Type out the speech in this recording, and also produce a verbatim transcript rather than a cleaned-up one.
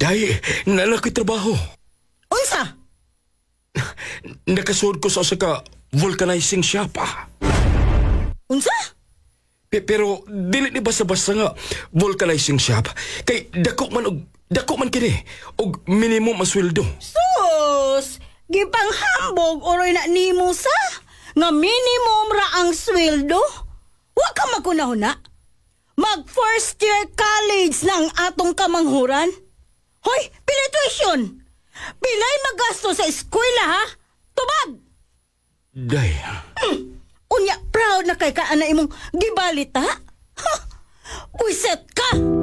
Day, nalaki trabaho. Unsa? Nakasud ko sa usa ka vulcanizing shop ah. Unsa? Pe- Pero dili ni basta-basta nga vulcanizing shop kay dako man og dako man kini og minimum ang sweldo. Sus! Gipanghambog oroy na nimo sa nga minimum ra ang sweldo. Wa ka magkunahuna. Mag first year college na ang atong kamanghuran. Hoy, pila tuition? Pilay magasto sa eskwela ha? Tubag! Day, Unya proud na kay ka ana imong gibalita? Ha? Buiset ka!